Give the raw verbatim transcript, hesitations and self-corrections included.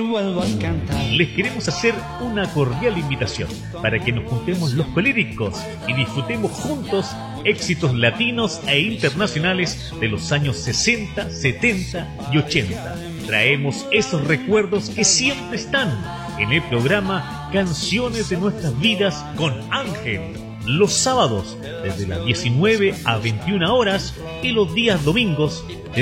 vuelvo a cantar. Les queremos hacer una cordial invitación para que nos juntemos los colíricos y disfrutemos juntos éxitos latinos e internacionales de los años sesenta, setenta y ochenta. Traemos esos recuerdos que siempre están en el programa Canciones de Nuestras Vidas con Ángel, los sábados desde las diecinueve a veintiuna horas y los días domingos